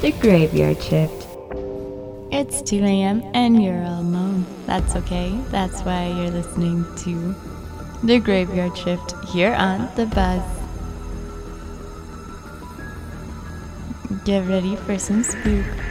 The Graveyard Shift. It's 2 a.m. and you're all alone. That's okay. That's why you're listening to The Graveyard Shift here on The Buzz. Get ready for some spook.